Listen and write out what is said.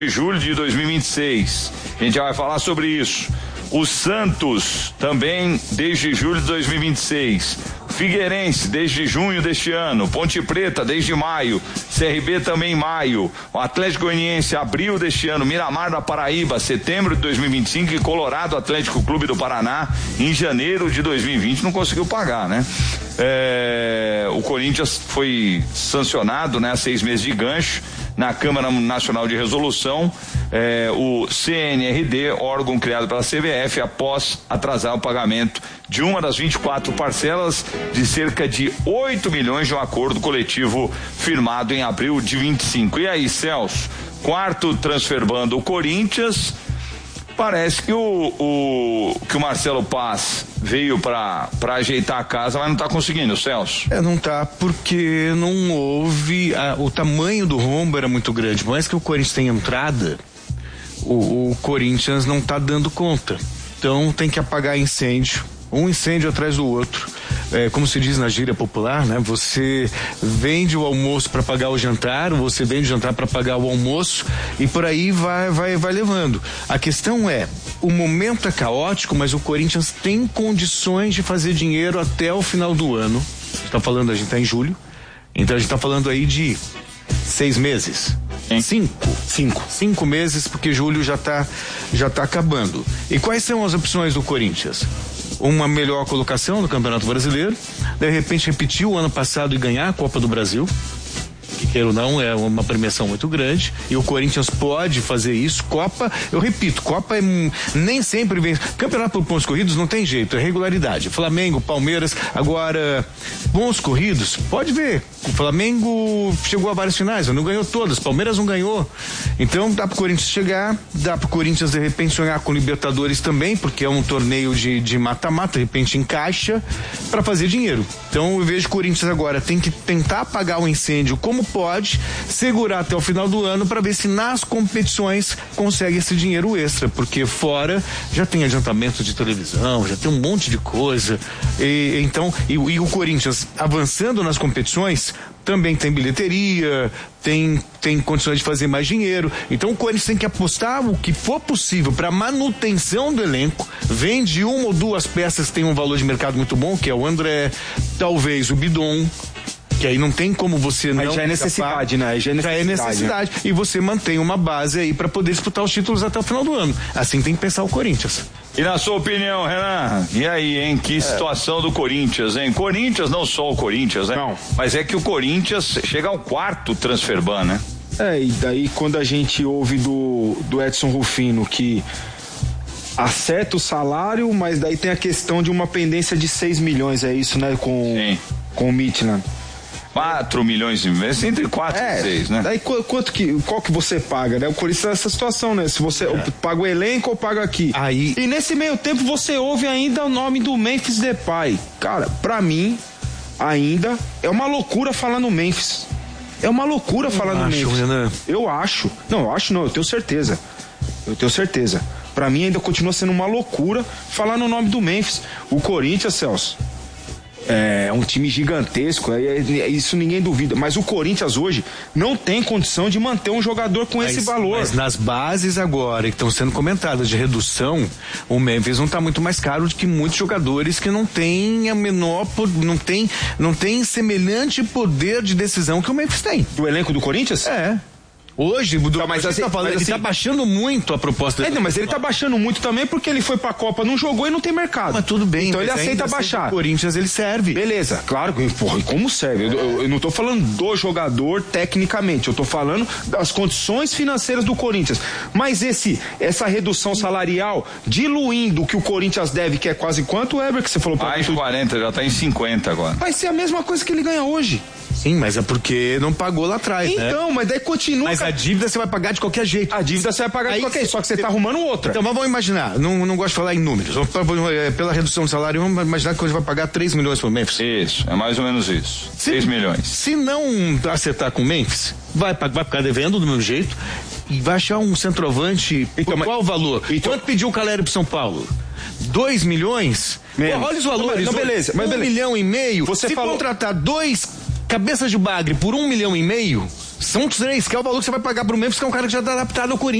de julho de 2026. A gente já vai falar sobre isso. O Santos também desde julho de 2026. Figueirense desde junho deste ano. Ponte Preta desde maio. CRB também em maio. O Atlético Goianiense abril deste ano. Miramar da Paraíba setembro de 2025 e Colorado Atlético Clube do Paraná em janeiro de 2020 não conseguiu pagar, né? O Corinthians foi sancionado, né, a 6 meses de gancho na Câmara Nacional de Resolução, o CNRD, órgão criado pela CBF, após atrasar o pagamento de uma das 24 parcelas de cerca de 8 milhões de um acordo coletivo firmado em abril de 25. E aí, Celso, quarto transferban do Corinthians. Parece que o Marcelo Paz veio para ajeitar a casa, mas não está conseguindo, Celso. Não tá, porque não houve, o tamanho do rombo era muito grande. Por mais que o Corinthians tenha entrada, o Corinthians não está dando conta. Então tem que apagar incêndio, um incêndio atrás do outro. Como se diz na gíria popular, né? Você vende o almoço para pagar o jantar, você vende o jantar para pagar o almoço, e por aí vai levando. A questão é, o momento é caótico, mas o Corinthians tem condições de fazer dinheiro até o final do ano. A gente tá em julho, então a gente tá falando aí de 6 meses. 5 meses, porque julho já tá acabando. E quais são as opções do Corinthians? Uma melhor colocação no Campeonato Brasileiro, de repente repetir o ano passado e ganhar a Copa do Brasil, que queira ou não é uma premiação muito grande, e o Corinthians pode fazer isso. Copa, eu repito, Copa nem sempre vem. Campeonato por pontos corridos não tem jeito, é regularidade. Flamengo, Palmeiras, agora pontos corridos, pode ver, o Flamengo chegou a várias finais, não ganhou todas, Palmeiras não ganhou, então dá pro Corinthians chegar, dá pro Corinthians de repente sonhar com Libertadores também, porque é um torneio de mata-mata, de repente encaixa para fazer dinheiro. Então eu vejo que o Corinthians agora tem que tentar apagar o incêndio como pode, segurar até o final do ano para ver se nas competições consegue esse dinheiro extra, porque fora já tem adiantamento de televisão, já tem um monte de coisa, e o Corinthians avançando nas competições também tem bilheteria, tem condições de fazer mais dinheiro. Então o Corinthians tem que apostar o que for possível para manutenção do elenco. Vende uma ou duas peças que tem um valor de mercado muito bom, que é o André, talvez o Bidon, que aí não tem como você não. Aí já é necessidade, né? Já é necessidade. E você mantém uma base aí para poder disputar os títulos até o final do ano. Assim tem que pensar o Corinthians. E na sua opinião, Renan, e aí, hein? Que situação do Corinthians, hein? Corinthians, não só o Corinthians, né? Não. Mas é que o Corinthians chega ao quarto transferban, né? E daí quando a gente ouve do Edson Rufino que acerta o salário, mas daí tem a questão de uma pendência de 6 milhões, é isso, né? Com o Midtjylland. 4 milhões de vezes, entre 4 e 6, né? Daí qual que você paga, né? O Corinthians tá nessa situação, né? Se você paga o elenco ou paga aqui. Aí... E nesse meio tempo você ouve ainda o nome do Memphis Depay. Cara, pra mim, ainda é uma loucura falar no Memphis. É uma loucura falar no Memphis. Renan. Eu acho. Não, eu tenho certeza. Pra mim ainda continua sendo uma loucura falar no nome do Memphis. O Corinthians, Celso, é um time gigantesco, isso ninguém duvida, mas o Corinthians hoje não tem condição de manter um jogador com esse valor. Mas nas bases agora que estão sendo comentadas de redução, o Memphis não está muito mais caro do que muitos jogadores que não têm não tem semelhante poder de decisão que o Memphis tem. Do elenco do Corinthians? Hoje, mas assim, ele tá baixando muito a proposta. Mas ele tá baixando muito também porque ele foi pra Copa, não jogou e não tem mercado. Mas tudo bem. Então ele aceita baixar. O Corinthians, ele serve. Beleza, claro. Porra, e como serve? Eu não tô falando do jogador tecnicamente, eu tô falando das condições financeiras do Corinthians. Mas essa redução salarial diluindo o que o Corinthians deve, que é quase quanto, Eber, que você falou pra mais 40, já tá em 50 agora. Vai ser a mesma coisa que ele ganha hoje. Sim, mas é porque não pagou lá atrás, então, né? Mas daí continua. Mas a dívida você vai pagar de qualquer jeito. A dívida você vai pagar de qualquer jeito, só que você tá arrumando outra. Então vamos imaginar, não gosto de falar em números, pela redução do salário, vamos imaginar que você vai pagar 3 milhões pro Memphis. Isso, é mais ou menos isso. 6 milhões. Se não acertar com o Memphis, vai ficar devendo do mesmo jeito e vai achar um centroavante. Então, qual o valor? Quanto pediu o Caleri pro São Paulo? 2 milhões? Olha os valores. Não, beleza. Mas 1,5 milhão. Você se falou... contratar 2 cabeças de bagre por 1,5 milhão, São 3, que é o valor que você vai pagar pro Memphis, que é um cara que já tá adaptado ao Corinthians.